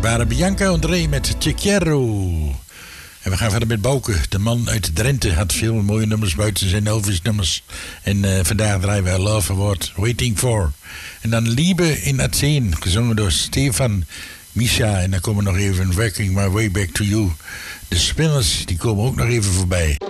waren Bianca André met Te Quiero. En we gaan verder met Bouke. De man uit Drenthe had veel mooie nummers buiten zijn Elvis-nummers. En vandaag draaien we Love Award, Waiting For. En dan Liebe in Athene, gezongen door Stefan Misha. En dan komen nog even Working My Way Back To You. De Spinners, die komen ook nog even voorbij.